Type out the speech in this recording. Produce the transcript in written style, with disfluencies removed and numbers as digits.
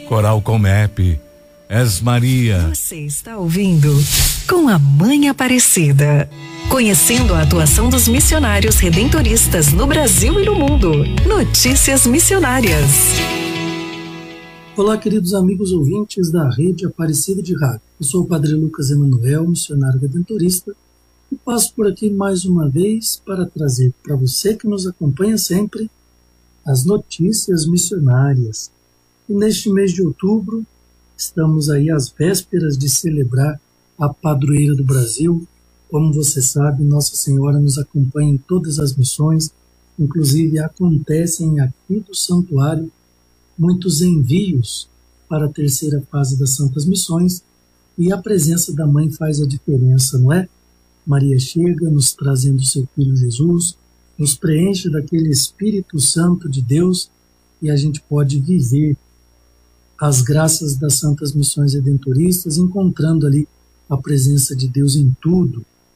Coral Comep, És Maria. Você está ouvindo Com a Mãe Aparecida. Conhecendo a atuação dos missionários redentoristas no Brasil e no mundo. Notícias Missionárias. Olá, queridos amigos ouvintes da Rede Aparecida de Rádio. Eu sou o Padre Lucas Emanuel, missionário redentorista, e passo por aqui mais uma vez para trazer para você que nos acompanha sempre as notícias missionárias. E neste mês de outubro, estamos aí às vésperas de celebrar a Padroeira do Brasil. Como você sabe, Nossa Senhora nos acompanha em todas as missões, inclusive acontecem aqui do santuário muitos envios para a terceira fase das Santas Missões, e a presença da Mãe faz a diferença, não é? Maria chega nos trazendo seu Filho Jesus, nos preenche daquele Espírito Santo de Deus, e a gente pode viver as graças das Santas Missões Redentoristas, encontrando ali a presença de Deus em tudo.